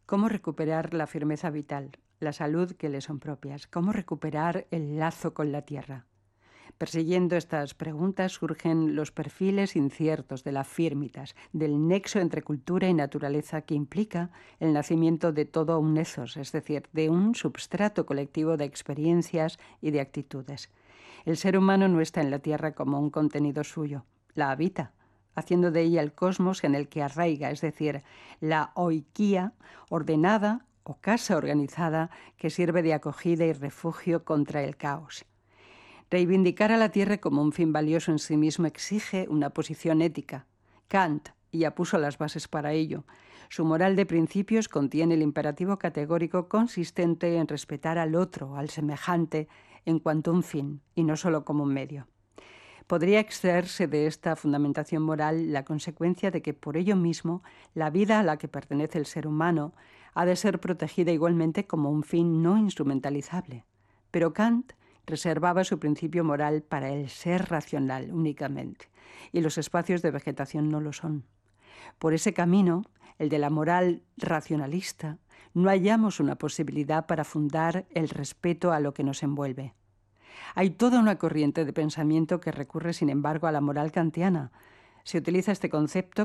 ¿Cómo recuperar la firmeza vital, la salud que le son propias? ¿Cómo recuperar el lazo con la tierra? Persiguiendo estas preguntas surgen los perfiles inciertos de la firmitas, del nexo entre cultura y naturaleza que implica el nacimiento de todo un ethos, es decir, de un substrato colectivo de experiencias y de actitudes. El ser humano no está en la tierra como un contenido suyo, la habita, haciendo de ella el cosmos en el que arraiga, es decir, la oikía ordenada o casa organizada que sirve de acogida y refugio contra el caos. Reivindicar a la tierra como un fin valioso en sí mismo exige una posición ética. Kant ya puso las bases para ello. Su moral de principios contiene el imperativo categórico consistente en respetar al otro, al semejante, en cuanto a un fin, y no solo como un medio. Podría extraerse de esta fundamentación moral la consecuencia de que por ello mismo la vida a la que pertenece el ser humano ha de ser protegida igualmente como un fin no instrumentalizable. Pero Kant reservaba su principio moral para el ser racional únicamente, y los espacios de vegetación no lo son. Por ese camino, el de la moral racionalista, no hallamos una posibilidad para fundar el respeto a lo que nos envuelve. Hay toda una corriente de pensamiento que recurre, sin embargo, a la moral kantiana. Se utiliza este concepto